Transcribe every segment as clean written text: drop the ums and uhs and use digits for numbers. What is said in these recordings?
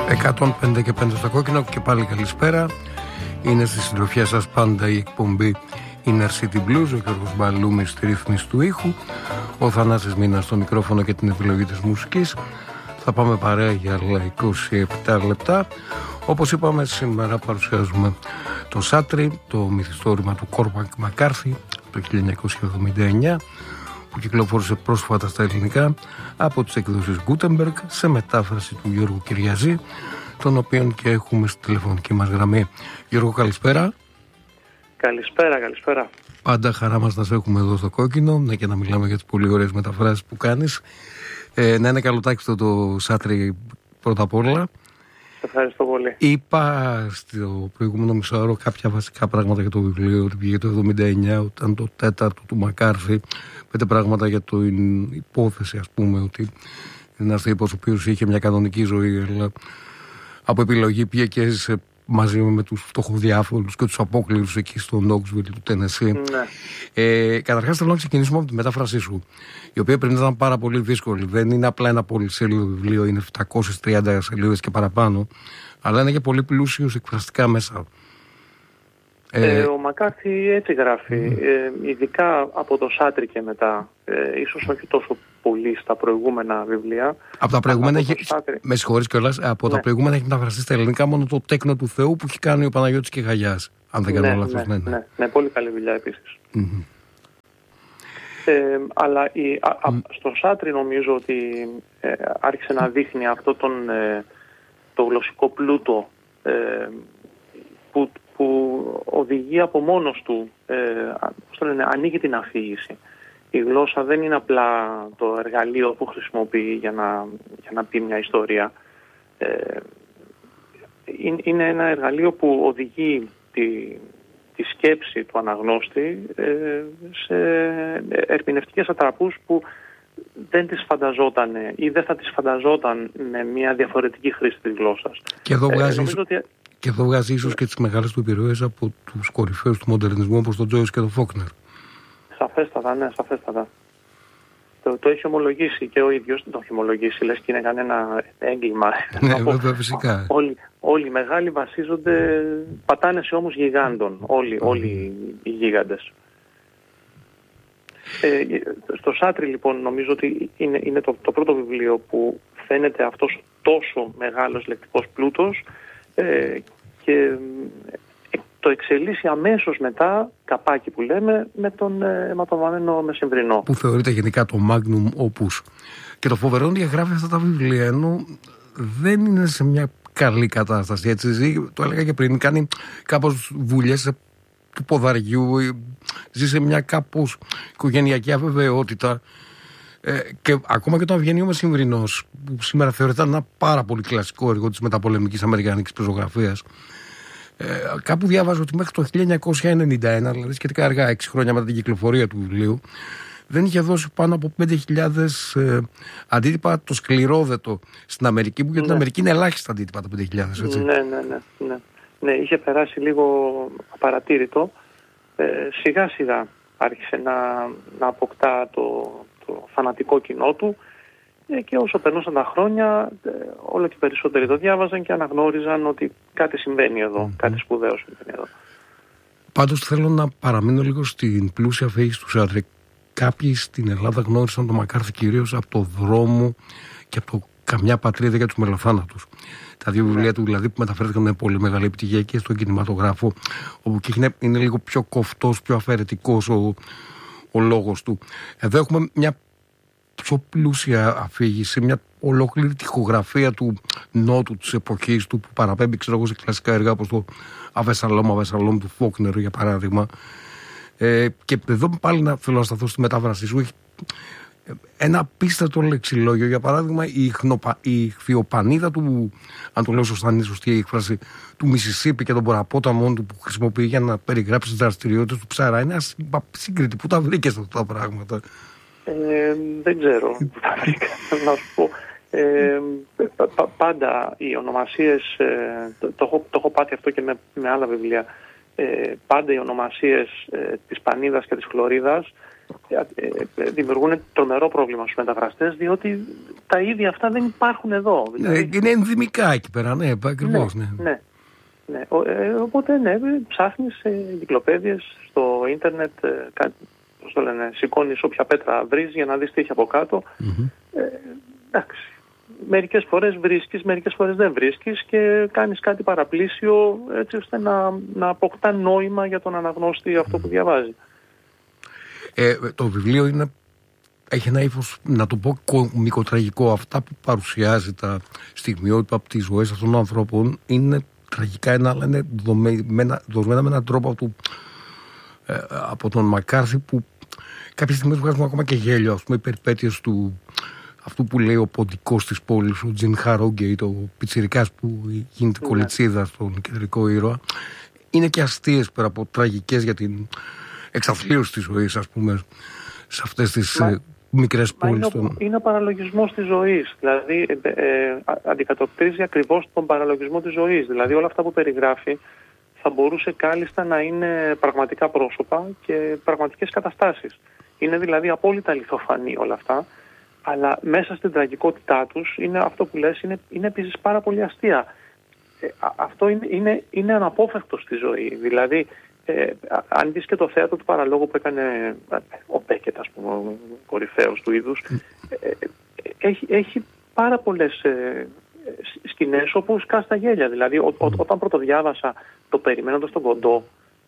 105 και 5 στο κόκκινο και πάλι καλησπέρα. Είναι στη συντροφιά σας πάντα η εκπομπή Inner City Blues. Ο Γιώργος Μπαλούμης στη ρύθμιση του ήχου, ο Θανάσης Μήνας στο μικρόφωνο και την επιλογή της μουσικής. Θα πάμε παρέα για άλλα 27 λεπτά. Όπως είπαμε, σήμερα παρουσιάζουμε το Σάτρι, το μυθιστόρημα του Κόρμακ Μακάρθι το 1979, που κυκλοφόρησε πρόσφατα στα ελληνικά από τις εκδόσεις Gutenberg σε μετάφραση του Γιώργου Κυριαζή, τον οποίον και έχουμε στη τηλεφωνική μας γραμμή. Γιώργο, καλησπέρα. Καλησπέρα. Πάντα χαρά μας να σε έχουμε εδώ στο κόκκινο, ναι, και να μιλάμε για τις πολύ ωραίες μεταφράσεις που κάνεις. Να είναι καλοτάξιτο το Σάτρι πρώτα απ' όλα. Ευχαριστώ πολύ. Είπα στο προηγούμενο μισόωρο κάποια βασικά πράγματα για το βιβλίο, ότι πήγε το 1979, ήταν το τέταρτο του Μακάρθι. 5 πράγματα για την υπόθεση, ας πούμε, ότι είναι ένας τύπος ο οποίος είχε μια κανονική ζωή, αλλά από επιλογή πήγε και έζησε μαζί με τους φτωχοδιάφορους και τους απόκληρους εκεί στο Knoxville του Τένεσσι. Ναι. Καταρχάς θέλω να ξεκινήσουμε από τη μετάφρασή σου, η οποία πριν ήταν πάρα πολύ δύσκολη. Δεν είναι απλά ένα πολυσέλιδο βιβλίο, είναι 730 σελίδες και παραπάνω, αλλά είναι και πολύ πλούσιος εκφραστικά μέσα. Ο Μακάρθι έτσι γράφει, ειδικά από το Σάτρι και μετά, ίσως όχι τόσο πολύ στα προηγούμενα βιβλία. Από τα προηγούμενα έχει, με συγχωρείς κιόλας, από τα προηγούμενα έχει μεταφραστεί στα ελληνικά μόνο το Τέκνο του Θεού που έχει κάνει ο Παναγιώτης Κεγαγιάς, αν δεν κάνω λάθος. Ναι, πολύ καλή δουλειά επίσης. Αλλά στο Σάτρι νομίζω ότι άρχισε να δείχνει αυτό το γλωσσικό πλούτο που οδηγεί από μόνος του, ανοίγει την αφήγηση. Η γλώσσα δεν είναι απλά το εργαλείο που χρησιμοποιεί για να πει μια ιστορία. Είναι ένα εργαλείο που οδηγεί τη σκέψη του αναγνώστη σε ερμηνευτικές ατραπούς που δεν τις φανταζόταν ή δεν θα τις φανταζόταν με μια διαφορετική χρήση της γλώσσας. Και εδώ βγάζει ίσως και τις μεγάλες του επιρροές από τους κορυφαίους του μοντερνισμού όπως τον Τζόις και τον Φόκνερ. Σαφέστατα. Το έχει ομολογήσει και ο ίδιος, το έχει ομολογήσει, λες και είναι κανένα έγκλημα. Ναι, βέβαια, φυσικά. Όλοι οι μεγάλοι βασίζονται, πατάνε σε ώμους γιγάντων, όλοι οι γίγαντες. Στο Σάτρι λοιπόν νομίζω ότι είναι το πρώτο βιβλίο που φαίνεται αυτός τόσο μεγάλος λεκτικός πλούτος και το εξελίσσει αμέσως μετά, καπάκι που λέμε, με τον αιματοβαμμένο Μεσημβρινό. Που θεωρείται γενικά το magnum opus. Και το φοβερό διαγράφει αυτά τα βιβλία, ενώ δεν είναι σε μια καλή κατάσταση. Έτσι, το έλεγα και πριν, κάνει κάπως βουλιές του ποδαριού, ζει σε μια κάπως οικογενειακή αβεβαιότητα. Και ακόμα και όταν βγαίνει ο Μεσημβρινός, που σήμερα θεωρείται ένα πάρα πολύ κλασικό έργο της μεταπολεμικής αμερικανικής πεζογραφίας, κάπου διάβαζα ότι μέχρι το 1991, δηλαδή σχετικά αργά, 6 χρόνια μετά την κυκλοφορία του βιβλίου, δεν είχε δώσει πάνω από 5.000 αντίτυπα, το σκληρόδετο στην Αμερική, που για την Αμερική είναι ελάχιστα αντίτυπα τα 5.000, έτσι. Ναι, είχε περάσει λίγο απαρατήρητο. Σιγά σιγά άρχισε να αποκτά το φανατικό κοινό του και όσο περνούσαν τα χρόνια όλο και περισσότεροι το διάβαζαν και αναγνώριζαν ότι κάτι συμβαίνει εδώ, κάτι σπουδαίο συμβαίνει εδώ. Πάντως θέλω να παραμείνω λίγο στην πλούσια αφήγηση του Σάτρι. Κάποιοι στην Ελλάδα γνώρισαν τον Μακάρθι κυρίως από το Δρόμο και από το Καμιά Πατρίδα για τους Μελοθάνατους. Τα δύο βιβλία του δηλαδή που μεταφέρθηκαν με πολύ μεγάλη επιτυχία και στον κινηματογράφο, όπου και είναι λίγο πιο κοφτός, πιο αφαιρετικός ο λόγος του. Εδώ έχουμε μια πιο πλούσια αφήγηση, μια ολόκληρη τοιχογραφία του νότου της εποχής του, που παραπέμπει, ξέρω εγώ, σε κλασικά έργα όπως το Αβεσσαλόμ του Φόκνερ, για παράδειγμα. Και εδώ πάλι θέλω να σταθώ στη μετάφραση σου. Έχει ένα απίστευτο λεξιλόγιο. Για παράδειγμα, η ηχθειοπανίδα του, αν το λέω σωστά, είναι σωστή η έκφραση, του Μισισίπι και τον παραπόταμο του που χρησιμοποιεί για να περιγράψει τις δραστηριότητες του ψαρά. Είναι ασύγκριτη. Πού τα βρήκες αυτά τα πράγματα? Δεν ξέρω. Να σου πω. Πάντα οι ονομασίες, το έχω πάθει αυτό και με άλλα βιβλία, πάντα οι ονομασίες της Πανίδας και της Χλωρίδας δημιουργούν τρομερό πρόβλημα στους μεταφραστές, διότι τα ίδια αυτά δεν υπάρχουν εδώ. Δηλαδή... είναι ενδυμικά εκεί πέρα, ναι, ακριβώς. Ναι. Οπότε ψάχνεις εγκυκλοπαίδειες στο ίντερνετ, σηκώνεις όποια πέτρα βρεις για να δεις τι έχει από κάτω. Εντάξει. Μερικές φορές βρίσκεις, μερικές φορές δεν βρίσκεις και κάνεις κάτι παραπλήσιο έτσι ώστε να αποκτά νόημα για τον αναγνώστη αυτό που διαβάζει. Το βιβλίο έχει ένα ύφος, να το πω, κωμικοτραγικό. Αυτά που παρουσιάζει τα στιγμιότυπα από τις ζωές αυτών των ανθρώπων είναι τραγικά, αλλά είναι δομημένα με έναν τρόπο από τον Μακάρθι που κάποιες στιγμές βγάζουν ακόμα και γέλιο. Ας πούμε, οι περιπέτειες του αυτού που λέει ο ποντικός της πόλης, ο Τζιν Χαρόγκεϊ, το πιτσιρικάς που γίνεται κολιτσίδα στον κεντρικό ήρωα, είναι και αστείες πέρα από τραγικές για την εξαθλίωση της ζωής, ας πούμε, σε αυτές τις μικρές πόλεις. Είναι ο παραλογισμός της ζωής. Δηλαδή, αντικατοπτρίζει ακριβώς τον παραλογισμό της ζωής. Δηλαδή, όλα αυτά που περιγράφει θα μπορούσε κάλλιστα να είναι πραγματικά πρόσωπα και πραγματικές καταστάσεις. Είναι δηλαδή απόλυτα αληθοφανή όλα αυτά, αλλά μέσα στην τραγικότητά τους είναι αυτό που λες, είναι επίσης πάρα πολύ αστεία. Αυτό είναι αναπόφευκτο στη ζωή. Δηλαδή, αν δεις και το θέατρο του παραλόγου που έκανε ο Μπέκετ, ας πούμε, ο κορυφαίος του είδους, έχει πάρα πολλές σκηνές όπου σκάς τα γέλια. Δηλαδή, όταν πρωτοδιάβασα το περιμένοντας τον Κοντό,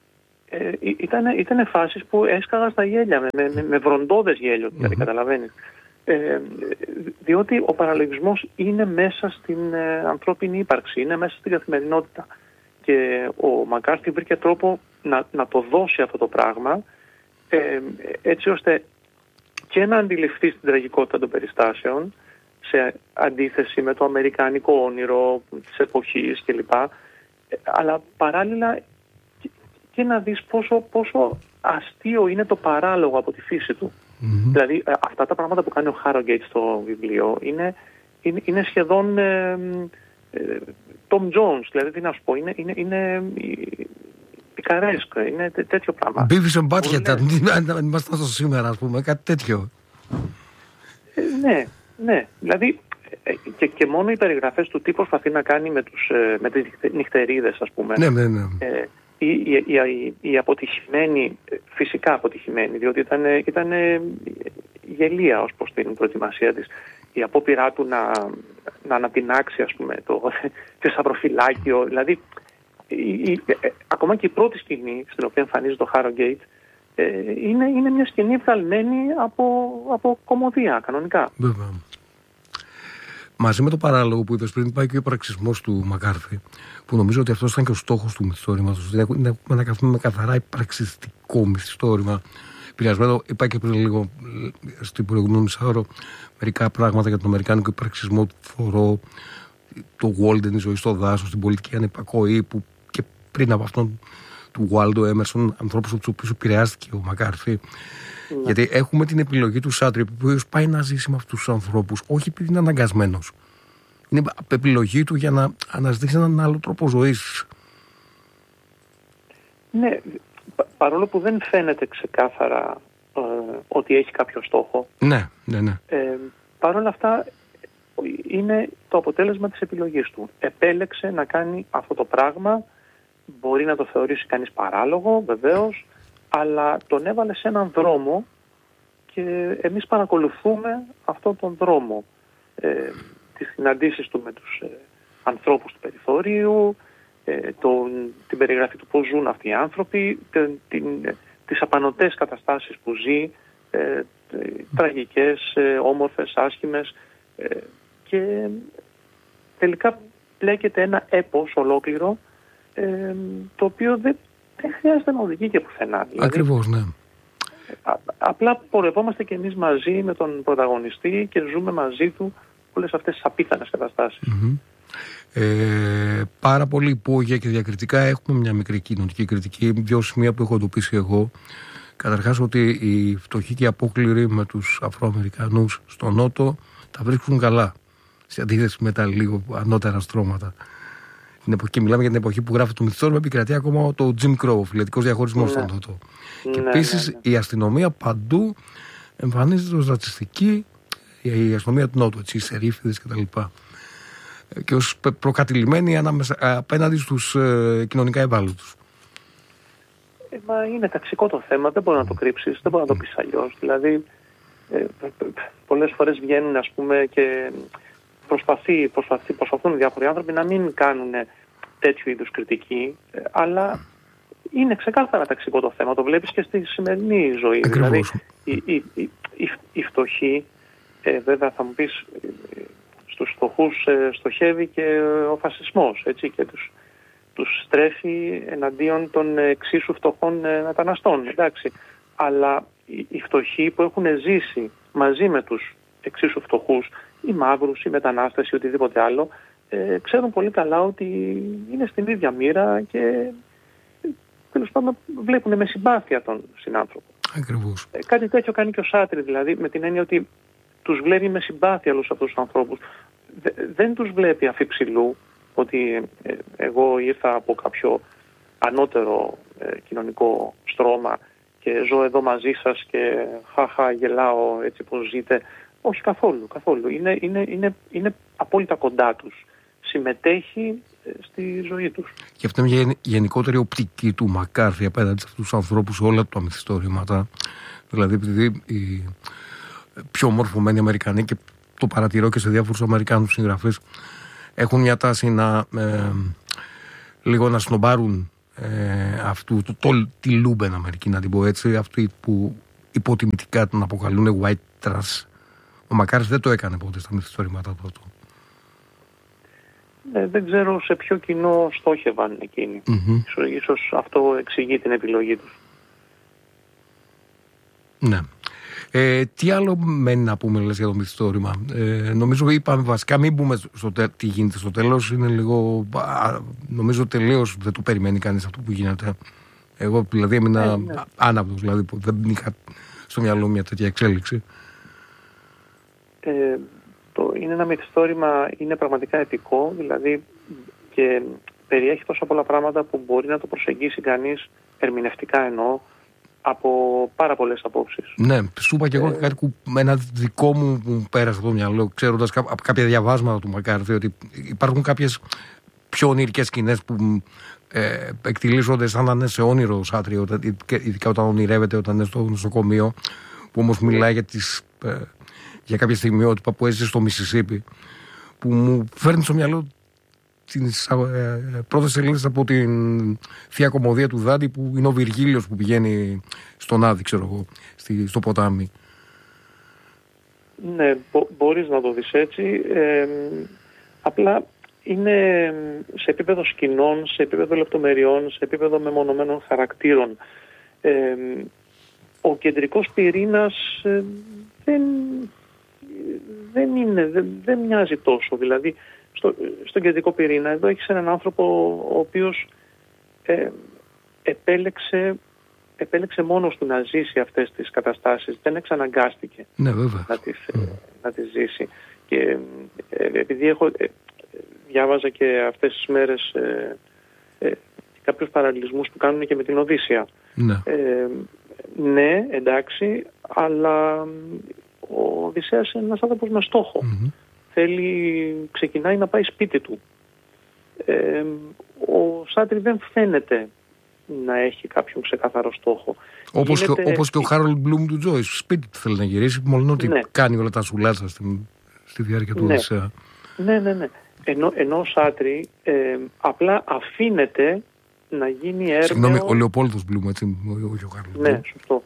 ήταν φάσεις που έσκαγα στα γέλια, με βροντώδες γέλιο, δηλαδή, καταλαβαίνεις. Διότι ο παραλογισμός είναι μέσα στην ανθρώπινη ύπαρξη, είναι μέσα στην καθημερινότητα. Και ο Μακάρθι βρήκε τρόπο να το δώσει αυτό το πράγμα, έτσι ώστε και να αντιληφθεί την τραγικότητα των περιστάσεων, σε αντίθεση με το αμερικάνικο όνειρο της εποχής κλπ. Αλλά παράλληλα και να δεις πόσο αστείο είναι το παράλογο από τη φύση του. Δηλαδή αυτά τα πράγματα που κάνει ο Χάρογκεϊτ στο βιβλίο είναι σχεδόν Tom Jones, δηλαδή τι να σου πω, είναι πικαρέσκο, είναι τέτοιο πράγμα. Beavis and Butthead, αν ήμασταν στο σήμερα, ας πούμε, κάτι τέτοιο. Ναι, δηλαδή και μόνο οι περιγραφές του τι προσπαθεί να κάνει με τις νυχτερίδες, ας πούμε. Ναι. Η αποτυχημένη, φυσικά αποτυχημένη, διότι ήταν γελία ως προς την προετοιμασία της. Η απόπειρά του να ανατινάξει, ας πούμε, το σταυροφυλάκιο. Δηλαδή, ακόμα και η πρώτη σκηνή στην οποία εμφανίζεται το Χάρογκεϊτ είναι μια σκηνή βγαλμένη από κωμωδία, κανονικά. Βέβαια. Μαζί με το παράλογο που είπες πριν, πάει και ο υπαρξισμός του Μακάρθι, που νομίζω ότι αυτός ήταν και ο στόχος του μυθιστόρηματος. Δηλαδή, έχουμε να καθούμε με καθαρά υπαρξιστικό μυθιστόρημα. Επηρεασμένο, είπα και πριν λίγο στην προηγούμενη μισάωρο, μερικά πράγματα για τον αμερικάνικο υπαρξισμό του Θωρό, το Walden, η ζωή στο δάσος, την πολιτική ανυπακοή, που και πριν από αυτόν του Waldo Emerson, ανθρώπους από τους οποίους επηρεάστηκε ο Μακάρθι. Γιατί έχουμε την επιλογή του Σάτρι, που πάει να ζήσει με αυτούς τους ανθρώπους, όχι επειδή είναι αναγκασμένος. Είναι επιλογή του για να αναζητήσει έναν άλλο τρόπο ζωής. Ναι, παρόλο που δεν φαίνεται ξεκάθαρα ότι έχει κάποιο στόχο. Ναι. Παρ' όλα αυτά είναι το αποτέλεσμα της επιλογής του. Επέλεξε να κάνει αυτό το πράγμα, μπορεί να το θεωρήσει κανείς παράλογο, βεβαίως, αλλά τον έβαλε σε έναν δρόμο και εμείς παρακολουθούμε αυτόν τον δρόμο. Τις συναντήσεις του με τους ανθρώπους του περιθώριου, την περιγραφή του πώς ζουν αυτοί οι άνθρωποι, τις απανωτές καταστάσεις που ζει, τραγικές, όμορφες, άσχημες, και τελικά πλέκεται ένα έπος ολόκληρο, το οποίο δεν χρειάζεται να οδηγεί και πουθενά. Δηλαδή, ακριβώς, ναι. Απλά πορευόμαστε και εμείς μαζί με τον πρωταγωνιστή και ζούμε μαζί του όλες αυτές τις απίθανες καταστάσεις. Πάρα πολύ υπόγεια και διακριτικά. Έχουμε μια μικρή κοινωνική κριτική, δύο σημεία που έχω εντοπίσει εγώ. Καταρχάς, ότι οι φτωχοί και οι απόκληροι με τους Αφροαμερικανούς στο Νότο τα βρίσκουν καλά, σε αντίθεση με τα λίγο ανώτερα στρώματα. Και μιλάμε για την εποχή που γράφει το μυθιστόρημα, επικρατεί ακόμα το Jim Crow, ο φυλετικός διαχωρισμός στον τότε. Και επίσης η αστυνομία παντού εμφανίζεται ως ρατσιστική, η αστυνομία του Νότου, οι σερίφιδες κτλ. Και ως προκατηλημένοι απέναντι στους κοινωνικά ευάλωτους. Μα είναι ταξικό το θέμα, δεν μπορεί να το κρύψεις, δεν μπορεί να το πεις αλλιώς. Δηλαδή, πολλές φορές βγαίνουν, ας πούμε, και προσπαθούν διάφοροι άνθρωποι να μην κάνουν τέτοιου είδους κριτική, αλλά είναι ξεκάθαρα ταξικό το θέμα. Το βλέπεις και στη σημερινή ζωή. Ακριβώς. Δηλαδή, οι φτωχοί, βέβαια θα μου πεις, στους φτωχούς στοχεύει και ο φασισμός, έτσι, και τους στρέφει εναντίον των εξίσου φτωχών μεταναστών, εντάξει. Αλλά οι φτωχοί που έχουν ζήσει μαζί με τους εξίσου φτωχούς, οι μαύρους, οι μετανάστες ή οτιδήποτε άλλο, ξέρουν πολύ καλά ότι είναι στην ίδια μοίρα και τέλος πάντων βλέπουν με συμπάθεια τον συνάνθρωπο. Ακριβώς. Κάτι τέτοιο κάνει και ο Σάρτρ, δηλαδή, με την έννοια ότι τους βλέπει με συμπάθεια όλους αυτούς τους ανθρώπους. Δεν τους βλέπει αφιψηλού, ότι εγώ ήρθα από κάποιο ανώτερο κοινωνικό στρώμα και ζω εδώ μαζί σας και χαχα γελάω έτσι πως ζείτε. Όχι, καθόλου. Είναι απόλυτα κοντά τους. Συμμετέχει στη ζωή τους. Και αυτή είναι μια γενικότερη οπτική του Μακάρθι απέναντι σε αυτούς τους ανθρώπους, όλα τα μυθιστόρηματα. Δηλαδή, επειδή οι πιο μορφωμένοι Αμερικανοί, και το παρατηρώ και σε διάφορους Αμερικάνους συγγραφείς, έχουν μια τάση λίγο να σνομπάρουν τη Λούμπεν Αμερική, να την πω έτσι, αυτοί που υποτιμητικά τον αποκαλούν white trash. Ο Μακάρθι δεν το έκανε ποτέ στα μυθιστορήματά του αυτό. Δεν ξέρω σε ποιο κοινό στόχευαν εκείνοι. Ίσως αυτό εξηγεί την επιλογή τους. Ναι. Τι άλλο μένει να πούμε, λες, για το μυθιστόρημα? Νομίζω είπαμε βασικά, μην πούμε τι γίνεται στο τέλος. Είναι λίγο, νομίζω τελείως δεν το περιμένει κανείς αυτό που γίνεται. Εγώ δηλαδή έμεινα άναυδος, δηλαδή δεν είχα στο μυαλό μια τέτοια εξέλιξη. Είναι ένα μυθιστόρημα, είναι πραγματικά επικό, δηλαδή, και περιέχει τόσα πολλά πράγματα που μπορεί να το προσεγγίσει κανείς ερμηνευτικά, εννοώ, από πάρα πολλές απόψεις. Ναι, σου είπα και εγώ κάτι που ένα δικό μου πέρασε από το μυαλό, ξέροντας από κάποια διαβάσματα του Μακάρθι, ότι υπάρχουν κάποιες πιο ονειρικές σκηνές που εκτιλήσονται σαν να είναι σε όνειρο Σάρτρ, ειδικά όταν ονειρεύεται, όταν είναι στο νοσοκομείο, που όμως μιλάει για κάποια στιγμιότυπα που έζησε στο Μισισίπι, που μου φέρνει στο μυαλό τις πρώτες σελίδες από την Θεία Κωμωδία του Δάντη, που είναι ο Βυργίλιος που πηγαίνει στον Άδη, ξέρω εγώ, στο ποτάμι. Ναι, μπορείς να το δεις έτσι. Απλά είναι σε επίπεδο σκηνών, σε επίπεδο λεπτομεριών, σε επίπεδο μεμονωμένων χαρακτήρων. Ο κεντρικός πυρήνας δεν μοιάζει τόσο. Δηλαδή, στον κεντρικό πυρήνα εδώ έχεις έναν άνθρωπο ο οποίος επέλεξε μόνος του να ζήσει αυτές τις καταστάσεις. Δεν εξαναγκάστηκε να τις ζήσει. Και επειδή διάβαζα και αυτές τις μέρες κάποιους παραλληλισμούς που κάνουν και με την Οδύσσεια. Ναι, εντάξει, αλλά ο Οδυσσέας είναι ένας άνθρωπος με στόχο. Ξεκινάει να πάει σπίτι του. Ο Σάρτρ δεν φαίνεται να έχει κάποιον ξεκάθαρο στόχο. Όπως και ο Χάρολντ Μπλουμ του Τζόις, σπίτι του θέλει να γυρίσει, μόνο ότι κάνει όλα τα σουλάτσα στη διάρκεια του Οδυσσέα. Ναι. Ενώ ο Σάρτρ απλά αφήνεται να γίνει έρμεο... Συγγνώμη, ο Λεοπόλδος Μπλουμ, έτσι, όχι ο Χάρολντ. Ναι, σωστό.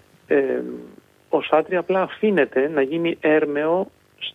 Ο Σάρτρ απλά αφήνεται να γίνει έρμεο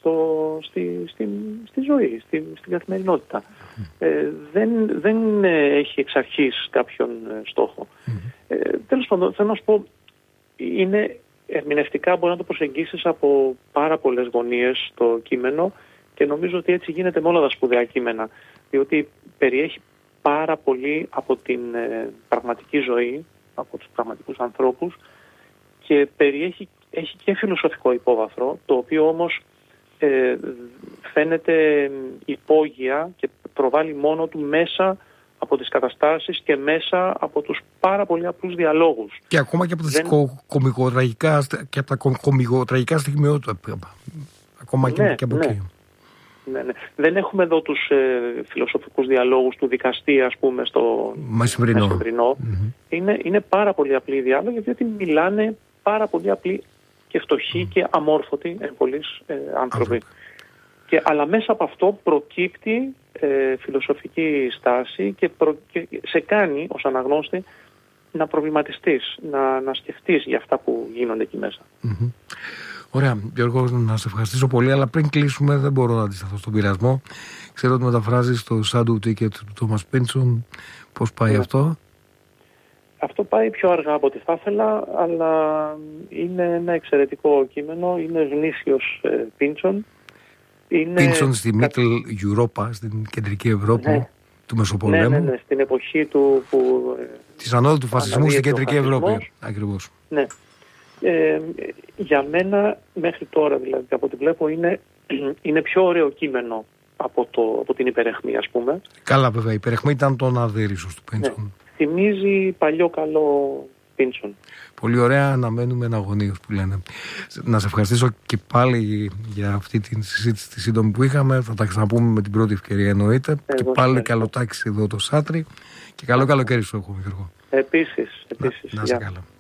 στη ζωή, στην καθημερινότητα. Δεν έχει εξ αρχής κάποιον στόχο. Τέλος πάντων, θέλω να σου πω, είναι ερμηνευτικά μπορεί να το προσεγγίσεις από πάρα πολλές γωνίες το κείμενο, και νομίζω ότι έτσι γίνεται με όλα τα σπουδαία κείμενα, διότι περιέχει πάρα πολύ από την πραγματική ζωή, από τους πραγματικούς ανθρώπους, και έχει και φιλοσοφικό υπόβαθρο, το οποίο όμως φαίνεται υπόγεια και προβάλλει μόνο του μέσα από τις καταστάσεις και μέσα από τους πάρα πολύ απλούς διαλόγους. Και ακόμα και από τα κωμικοτραγικά στιγμιότυπα. Ακόμα και από εκεί. Ναι. Δεν έχουμε εδώ τους φιλοσοφικούς διαλόγους του δικαστή, ας πούμε, στο μεσημβρινό. Είναι πάρα πολύ απλοί διάλογοι, διότι μιλάνε πάρα πολύ απλοί και φτωχοί και αμόρφωτοι πολλοί άνθρωποι. Αλλά μέσα από αυτό προκύπτει φιλοσοφική στάση και σε κάνει ως αναγνώστη να προβληματιστείς, να σκεφτείς για αυτά που γίνονται εκεί μέσα. Ωραία, Γιώργο, να σε ευχαριστήσω πολύ, αλλά πριν κλείσουμε δεν μπορώ να αντισταθώ στον πειρασμό. Ξέρω ότι μεταφράζεις το Shadow Ticket του Τόμας Πίντσον. Πώς πάει αυτό? Αυτό πάει πιο αργά από ό,τι θα ήθελα, αλλά είναι ένα εξαιρετικό κείμενο. Είναι γνήσιος Πίντσον. Πίντσον στη Middle Europa, στην κεντρική Ευρώπη του Μεσοπολέμου. Ναι, στην εποχή της ανόδου του φασισμού στην κεντρική Ευρώπη. Ακριβώς. Ναι. Για μένα μέχρι τώρα, δηλαδή από ό,τι βλέπω, είναι πιο ωραίο κείμενο από την Υπεραιχμή, ας πούμε. Καλά, βέβαια, η Υπεραιχμή ήταν το ναδέρισσος του Πίντσον. Ναι. Θυμίζει παλιό καλό Πίντσον. Πολύ ωραία, αναμένουμε εναγωνίως που λένε. Να σε ευχαριστήσω και πάλι για αυτή τη συζήτηση τη σύντομη που είχαμε. Θα τα ξαναπούμε με την πρώτη ευκαιρία, εννοείται. Και πάλι καλοτάξει εδώ το Σάτρι. Και καλό καλοκαίρι σου έχουμε, Γιώργο. Επίσης. Να είσαι καλά.